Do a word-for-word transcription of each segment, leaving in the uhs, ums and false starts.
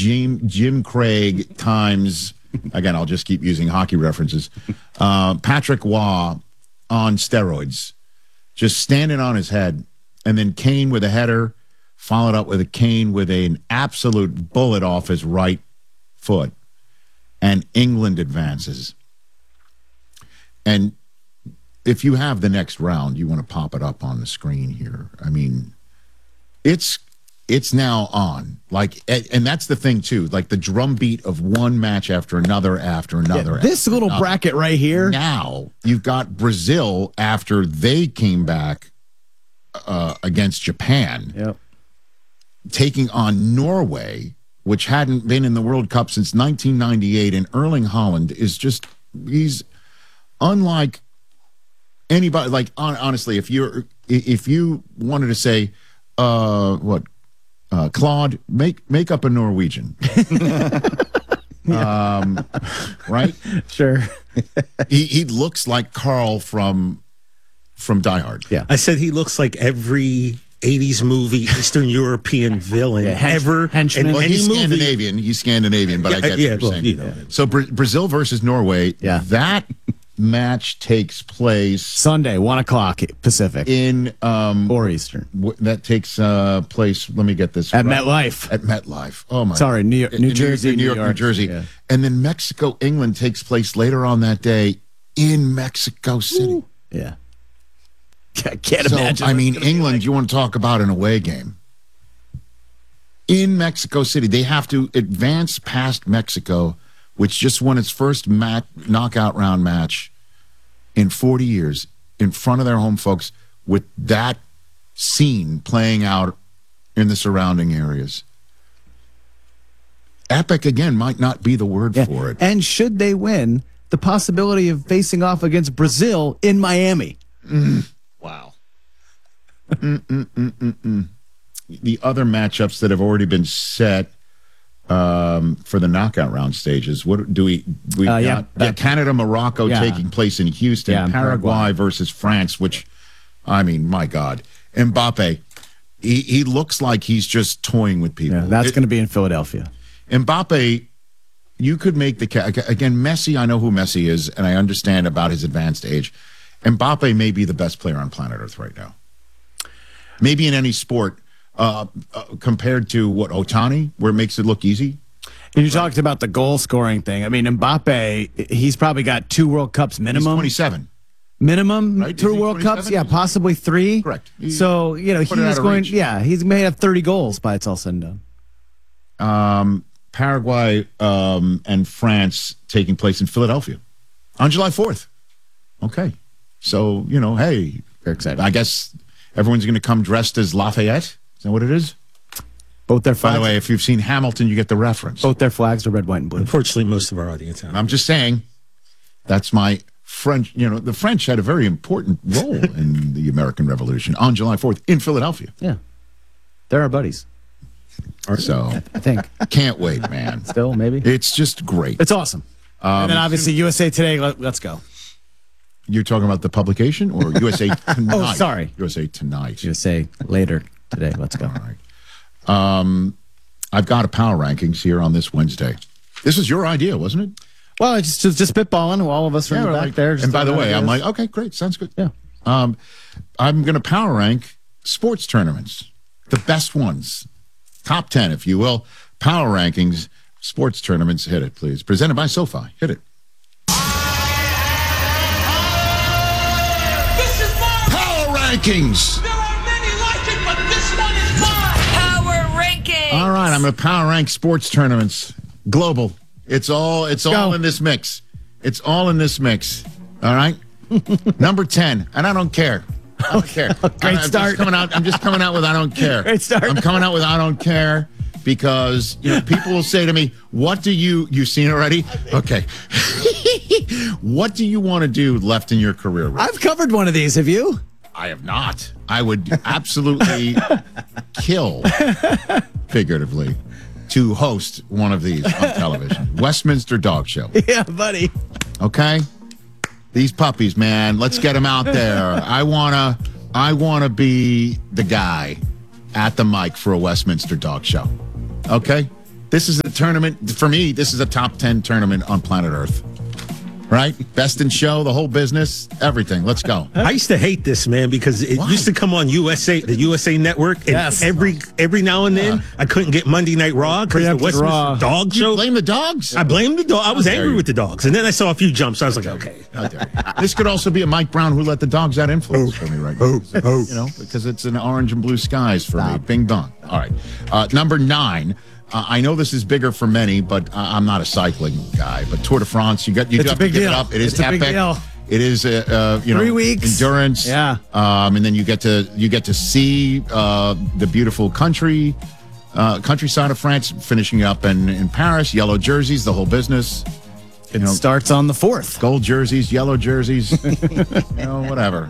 Jim Jim Craig times, again, I'll just keep using hockey references, uh, Patrick Waugh on steroids, just standing on his head, and then Kane with a header, followed up with a Kane with an absolute bullet off his right foot, and England advances. And if you have the next round, you want to pop it up on the screen here. I mean, it's it's now on. Like, and that's the thing too. Like the drumbeat of one match after another after another. Yeah, this after little another. bracket right here. Now you've got Brazil after they came back uh, against Japan, yep. taking on Norway, which hadn't been in the World Cup since nineteen ninety-eight. And Erling Haaland is just he's unlike anybody. Like on, honestly, if you're if you wanted to say, uh, what, uh, Claude, make make up a Norwegian, um, right? Sure. he he looks like Carl from from Die Hard. Yeah, I said he looks like every eighties movie Eastern European villain yeah, hench, ever. Henchman. And Well, any he's movie, Scandinavian. He's Scandinavian, but Yeah, I get yeah, what you're well, saying. you know. So Bra- Brazil versus Norway. Yeah. That match takes place Sunday, one o'clock Pacific in um or Eastern. w- that takes uh place. Let me get this At right. MetLife. At MetLife. Oh my. Sorry, New York, In- New in Jersey, New York, New, York, New Jersey, yeah. and then Mexico, England takes place later on that day in Mexico City. Ooh. Yeah. I can't So imagine. I what mean, it's gonna be England. like. You want to talk about an away game in Mexico City? They have to advance past Mexico, which just won its first mat- knockout round match in forty years in front of their home folks, with that scene playing out in the surrounding areas. Epic, again, might not be the word Yeah. for it. And should they win, the possibility of facing off against Brazil in Miami. Mm. wow. Mm-mm-mm-mm-mm. The other matchups that have already been set um, for the knockout round stages. What do we? We Uh, got yeah. yeah, Canada, Morocco Yeah. taking place in Houston. Yeah, and Paraguay, Paraguay. versus France. Which, I mean, my God, Mbappe. He he looks like he's just toying with people. Yeah, that's It- going to be in Philadelphia. Mbappe, you could make the ca- again. Messi, I know who Messi is, and I understand about his advanced age. Mbappe may be the best player on planet Earth right now. Maybe in any sport, uh, uh, compared to what Otani, where it makes it look easy. And you talked about the goal scoring thing. I mean, Mbappe, he's probably got two World Cups He's minimum. twenty-seven. Minimum Right? two Is he World Cups, twenty-seven? yeah, possibly three. Correct. He- so you know put it he's out of going. reach. Yeah, he's may have thirty goals by it's all said and done. Um, Paraguay um, and France taking place in Philadelphia on July fourth. Okay, so you know, hey, Very excited. I guess everyone's going to come dressed as Lafayette. Is that what it is? Both their By flags. the way, if you've seen Hamilton, you get the reference. both their flags are red, white, and blue. Unfortunately, most of our audience. I'm just saying, that's my French. You know, the French had a very important role in the American Revolution on July fourth in Philadelphia. Yeah, they're our buddies. So I think can't wait, man. still maybe It's just great. it's awesome. and then obviously U S A Today. Let, let's go. You're talking about the publication or U S A Tonight? Oh, sorry. U S A Tonight. U S A later today. Let's go. All right. Um, I've got a power rankings here on this Wednesday. This was your idea, wasn't it? Well, it's just just spitballing. All of us are in the we're back like- there. just And by the throwing way, I'm ideas. like, okay, great, sounds good. Yeah. Um, I'm going to power rank sports tournaments, the best ones, top ten, if you will. Power rankings, sports tournaments. Hit it, please. Presented by SoFi. Hit it. This is mine. Power rankings. There are many like it, but this one is mine. Power ranking. All right, I'm going to power rank sports tournaments. Global. It's all. It's all go. in this mix. It's all in this mix. All right. Number ten, and I don't care. I don't care. Great I'm, I'm start. Just coming out. I'm just coming out with I don't care. Great start. I'm coming out with I don't care because you know people will say to me, "What do you? You seen it already? Okay. What do you want to do left in your career?" Rick? I've covered one of these. Have you? I have not. I would absolutely kill, figuratively, to host one of these on television. Westminster Dog Show. Yeah, buddy. Okay? These puppies, man. Let's get them out there. I wanna I wanna be the guy at the mic for a Westminster Dog Show. Okay? This is a tournament, for me, this is a top ten tournament on planet Earth. Right? Best in show, the whole business, everything. Let's go. I used to hate this, man, because it Why? used to come on U S A, the U S A Network, and Yes. every every now and then I couldn't get Monday Night Raw because the Preempted Westminster Raw. Dog You Show. blame the dogs? I blamed the dog. I was How dare angry you. with the dogs, and then I saw a few jumps. I was like, okay. How dare you. This could also be a Mike Brown who let the dogs out influence for me right now. oh, oh. You know, because it's an orange and blue skies for me. Bing bong. All right. Uh, number nine. Uh, I know this is bigger for many, but uh, I'm not a cycling guy. But Tour de France, you got you It's do a have to big give deal. it up. It is It's a epic. big deal. It is uh, uh, you know Three weeks. endurance. Yeah. Um, and then you get to you get to see uh, the beautiful country uh, countryside of France, finishing up in in Paris. Yellow jerseys, the whole business. It You know, starts on the fourth. gold jerseys, yellow jerseys, you know, whatever.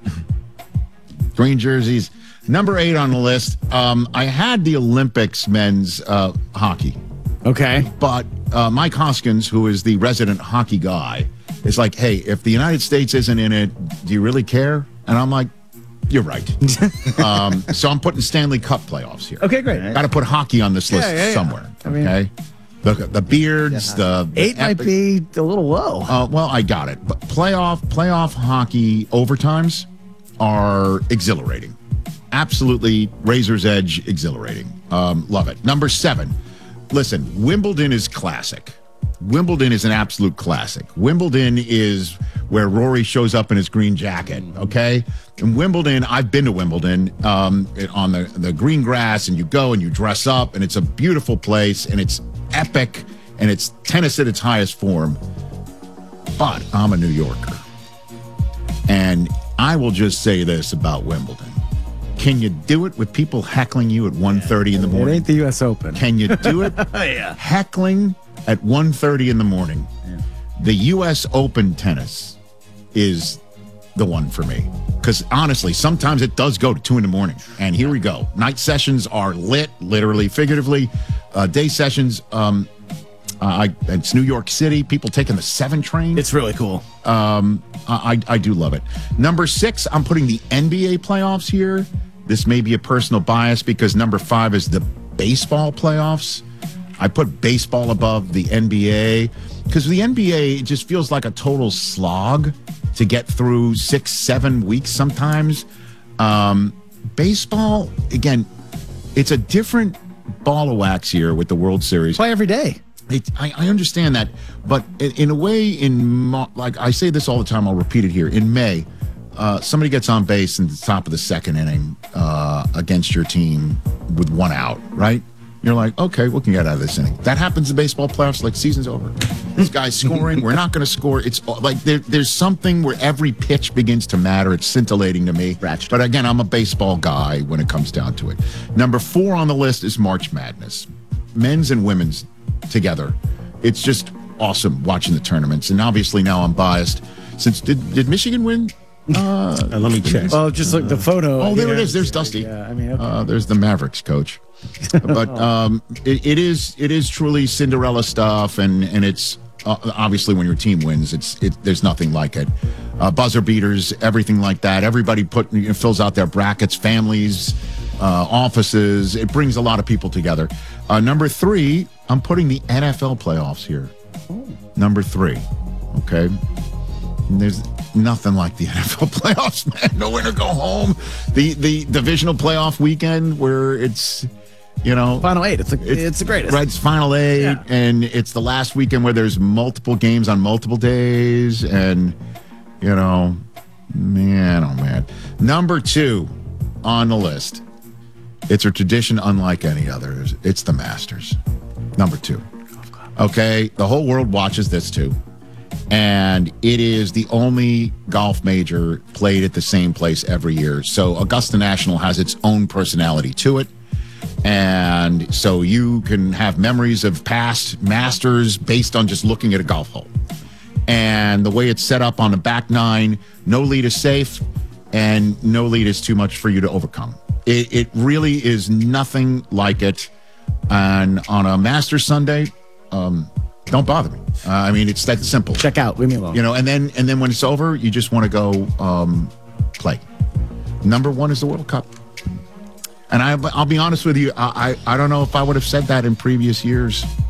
Green jerseys. Number eight on the list. Um, I had the Olympics men's uh, hockey, Okay. but uh, Mike Hoskins, who is the resident hockey guy, is like, hey, if the United States isn't in it, do you really care? And I'm like, you're right. um, so I'm putting Stanley Cup playoffs here. Okay, great. Got to put hockey on this list Yeah, yeah, yeah. somewhere. I mean- okay. The, the beards, the, the Eight might epic- be a little low. uh, well, I got it. But playoff playoff hockey overtimes are exhilarating. Absolutely razor's edge exhilarating. Um, love it. Number seven. Listen, Wimbledon is classic. Wimbledon is an absolute classic. Wimbledon is where Rory shows up in his green jacket, okay? In Wimbledon, I've been to Wimbledon um, it- on the, the green grass, and you go and you dress up, and it's a beautiful place, and it's epic, and it's tennis at its highest form. But I'm a New Yorker. And I will just say this about Wimbledon. Can you do it with people heckling you at one thirty in the It morning? ain't the U S Open. Can you do it? Yeah. Heckling at one thirty in the morning. The U S Open tennis is the one for me. Because honestly, sometimes it does go to two in the morning. And here we go. Night sessions are lit, literally, figuratively. Uh, day sessions, um, uh, I, it's New York City. People taking the seven train. It's really cool. Um, I, I do love it. Number six, I'm putting the N B A playoffs here. This may be a personal bias because number five is the baseball playoffs. I put baseball above the N B A because the N B A, it just feels like a total slog to get through six, seven weeks sometimes. Um, baseball, again, it's a different ball of wax here with the World Series. Play every day. It, I, I understand that, but in, in a way, in Mo- like I say this all the time, I'll repeat it here. In May, uh, somebody gets on base in the top of the second inning uh, against your team with one out, right? You're like, okay, we can get out of this inning. That happens in baseball playoffs, like season's over. This guy's scoring. We're not going to score. It's like there, there's something where every pitch begins to matter. It's scintillating to me. Ratchet. But again, I'm a baseball guy when it comes down to it. Number four on the list is March Madness, men's and women's together. It's just awesome watching the tournaments. And obviously now I'm biased. Since did did Michigan win? Uh, let me check. Well, just look the photo. Oh, there it here. is. There's Dusty. Yeah, I mean, okay. Uh, there's the Mavericks coach. But um, it, it is it is truly Cinderella stuff, and and it's uh, obviously when your team wins, it's it, there's nothing like it. Uh, buzzer beaters, everything like that. Everybody put you know, fills out their brackets, families, uh, offices. It brings a lot of people together. Uh, number three, I'm putting the N F L playoffs here. Number three, okay. And there's nothing like the N F L playoffs, man. No winner, go home. The the divisional playoff weekend where it's, you know, Final eight. It's, a, it's, the greatest. right? It's final eight, Yeah. and it's the last weekend where there's multiple games on multiple days, and you know, man, oh man. Number two on the list. It's a tradition unlike any other. It's the Masters. Number two. Okay, the whole world watches this too. And it is the only golf major played at the same place every year. So Augusta National has its own personality to it. And so you can have memories of past Masters based on just looking at a golf hole. And the way it's set up on the back nine, no lead is safe and no lead is too much for you to overcome. It, it really is nothing like it. And on a Masters Sunday, um, don't bother me. Uh, I mean, it's that simple. Check out. Leave me alone. You know, and then and then when it's over, you just want to go um, play. Number one is the World Cup. And I, I'll be honest with you, I, I, I don't know if I would have said that in previous years.